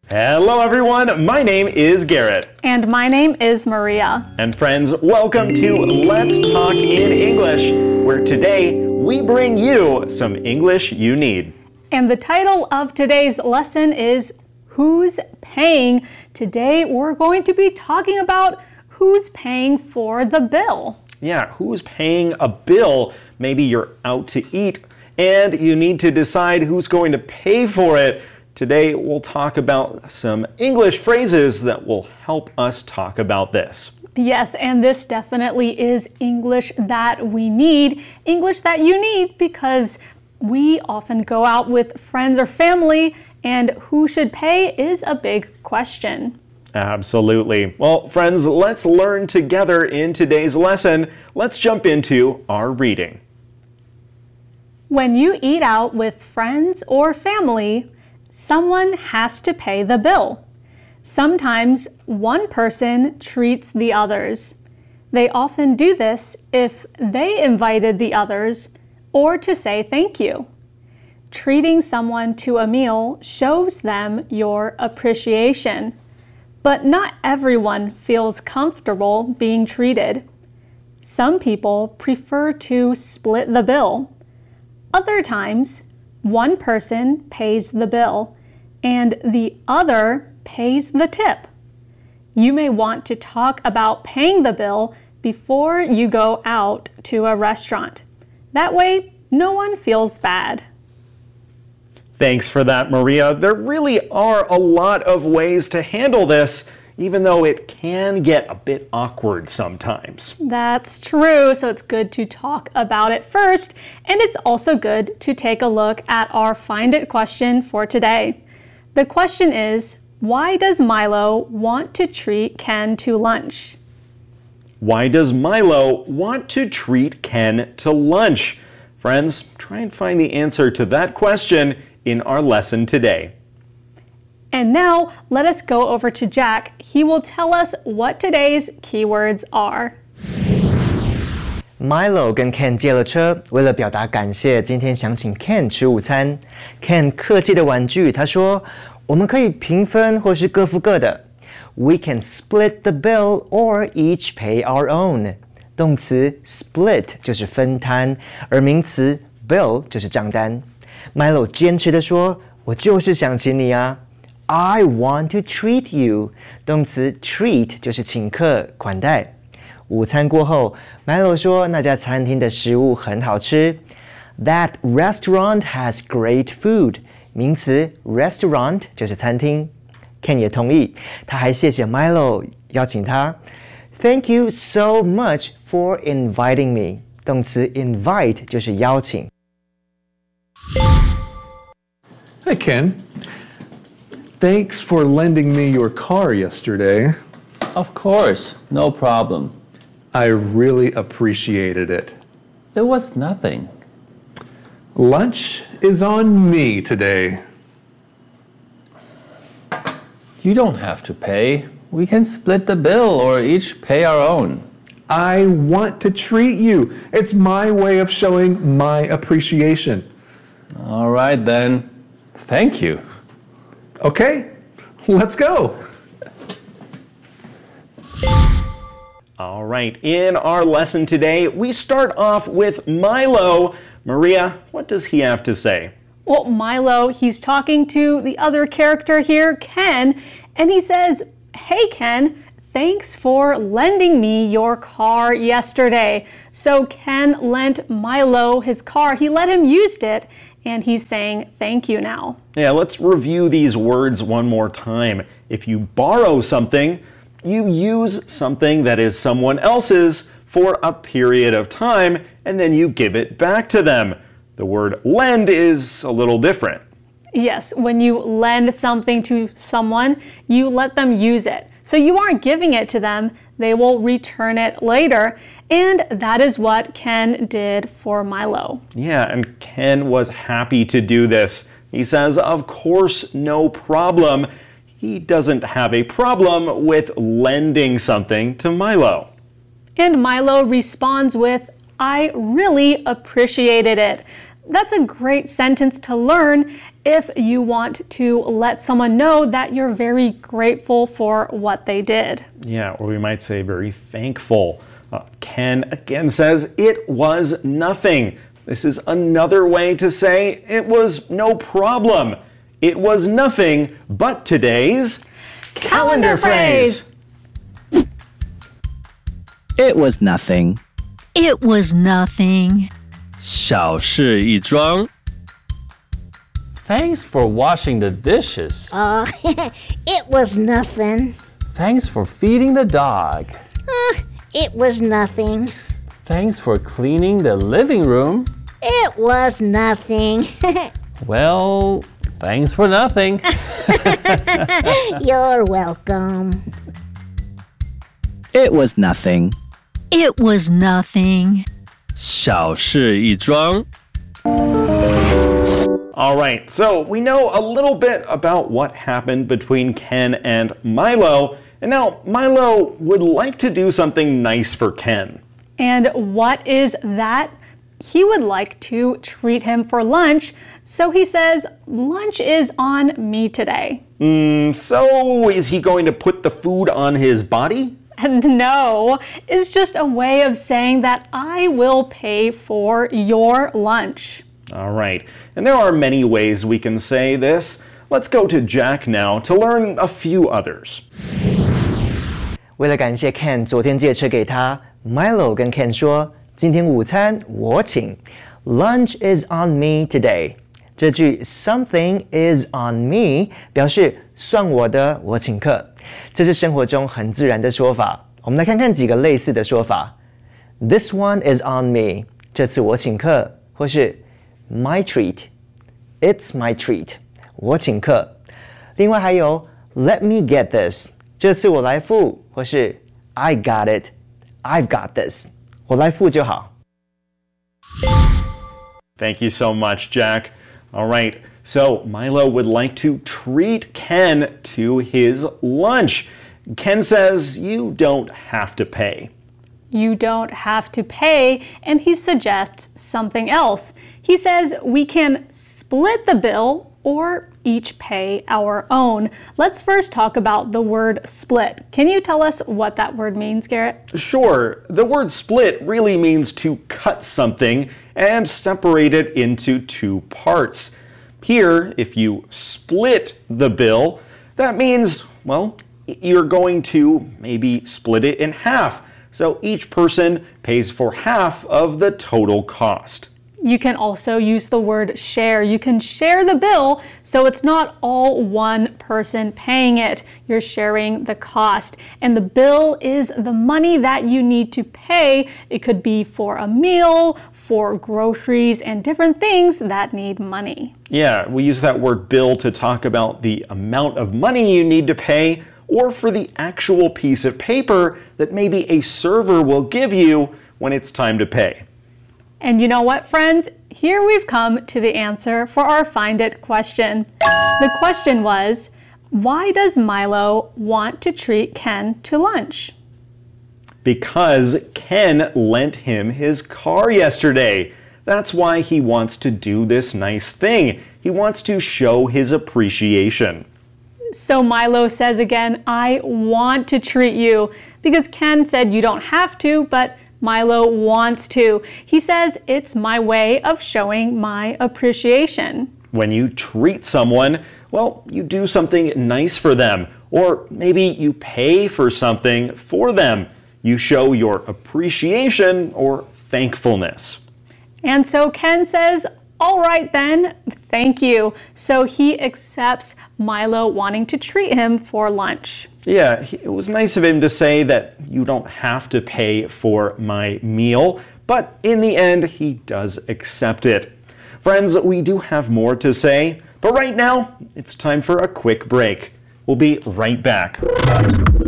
Hello everyone, my name is Garrett. And my name is Maria. And friends, welcome to Let's Talk in English, where today we bring you some English you need. And the title of today's lesson is Who's Paying? Today we're going to be talking about who's paying for the bill. Yeah, who's paying a bill? Maybe you're out to eat and you need to decide who's going to pay for it. Today, we'll talk about some English phrases that will help us talk about this. Yes, and this definitely is English that we need, English that you need because we often go out with friends or family, and who should pay is a big question. Absolutely. Well, friends, let's learn together in today's lesson. Let's jump into our reading. When you eat out with friends or family, someone has to pay the bill. Sometimes one person treats the others. They often do this if they invited the others or to say thank you. Treating someone to a meal shows them your appreciation. But not everyone feels comfortable being treated. Some people prefer to split the bill. Other times, one person pays the bill and the other pays the tip. You may want to talk about paying the bill before you go out to a restaurant. That way, no one feels bad. Thanks for that, Maria. There really are a lot of ways to handle this, even though it can get a bit awkward sometimes. That's true, so it's good to talk about it first, and it's also good to take a look at our Find It question for today. The question is, why does Milo want to treat Ken to lunch? Why does Milo want to treat Ken to lunch? Friends, try and find the answer to that question in our lesson today. And now, let us go over to Jack. He will tell us what today's keywords are. Milo 跟 Ken 借了车，为了表达感谢，今天想请 Ken 吃午餐。Ken 客气的婉拒，他说：“我们可以平分或是各付各的。We can split the bill or each pay our own。”动词 split 就是分摊，而名词 bill 就是账单。Milo 坚持的说：“我就是想请你啊。” I want to treat you. 动词 treat 就是请客、款待。午餐过后 ，Milo 说那家餐厅的食物很好吃。That restaurant has great food. 名词 restaurant 就是餐厅。Ken 也同意，他还谢谢 Milo 邀请他。Thank you so much for inviting me. 动词 invite 就是邀请。 Hi, Ken.Thanks for lending me your car yesterday. Of course, no problem. I really appreciated it. It was nothing. Lunch is on me today. You don't have to pay. We can split the bill or each pay our own. I want to treat you. It's my way of showing my appreciation. All right then. Thank you. Okay, let's go. All right, in our lesson today, we start off with Milo. Maria, what does he have to say? Well, Milo, he's talking to the other character here, Ken, and he says, "Hey, Ken, thanks for lending me your car yesterday." So Ken lent Milo his car. He let him use it. And he's saying thank you now. Yeah, let's review these words one more time. If you borrow something, you use something that is someone else's for a period of time, and then you give it back to them. The word lend is a little different. Yes, when you lend something to someone, you let them use it. So you aren't giving it to them, they will return it later. And that is what Ken did for Milo. Yeah, and Ken was happy to do this. He says, of course, no problem. He doesn't have a problem with lending something to Milo. And Milo responds with, I really appreciated it. that's a great sentence to learn if you want to let someone know that you're very grateful for what they did. Yeah, or we might say very thankful. Ken again says, it was nothing. This is another way to say it was no problem. It was nothing but today's calendar phrase. It was nothing. It was nothing. 小事一桩. Thanks for washing the dishes. It was nothing. Thanks for feeding the dog. It was nothing. Thanks for cleaning the living room. It was nothing. Well, thanks for nothing. You're welcome. It was nothing. It was nothing. 小事一桩. All right, so we know a little bit about what happened between Ken and Milo, and now Milo would like to do something nice for Ken. And what is that? He would like to treat him for lunch, so he says, lunch is on me today. So is he going to put the food on his body? No, it's just a way of saying that I will pay for your lunch. All right, and there are many ways we can say this. Let's go to Jack now to learn a few others. 为了感谢 Ken 昨天借车给他 ，Milo 跟 Ken 说：“今天午餐我请 ，Lunch is on me today。”这句 "Something is on me" 表示算我的，我请客。这是生活中很自然的说法。我们来看看几个类似的说法。This one is on me， 这次我请客，或是 My treat，It's my treat， 我请客。另外还有 Let me get this， 这次我来付，或是 I got it，I've got this， 我来付就好。 Thank you so much, Jack. All right, so Milo would like to treat Ken to his lunch. Ken says you don't have to pay. You don't have to pay, and he suggests something else. He says we can split the bill or each pay our own. Let's first talk about the word split. Can you tell us what that word means, Garrett? Sure, the word split really means to cut something and separate it into two parts. Here, if you split the bill, that means, well, you're going to maybe split it in half. So each person pays for half of the total cost. You can also use the word share. You can share the bill, so it's not all one person paying it. You're sharing the cost. And the bill is the money that you need to pay. It could be for a meal, for groceries, and different things that need money. Yeah, we use that word bill to talk about the amount of money you need to pay, or for the actual piece of paper that maybe a server will give you when it's time to pay. And you know what, friends? Here we've come to the answer for our Find It question. The question was, why does Milo want to treat Ken to lunch? Because Ken lent him his car yesterday. That's why he wants to do this nice thing. He wants to show his appreciation. So Milo says again, I want to treat you, because Ken said you don't have to, but Milo wants to. He says it's my way of showing my appreciation. When you treat someone, well, you do something nice for them, or maybe you pay for something for them. You show your appreciation or thankfulness. And so Ken says, all right then, thank you. So he accepts Milo wanting to treat him for lunch. Yeah, it was nice of him to say that you don't have to pay for my meal, but in the end, he does accept it. Friends, we do have more to say, but right now, it's time for a quick break. We'll be right back.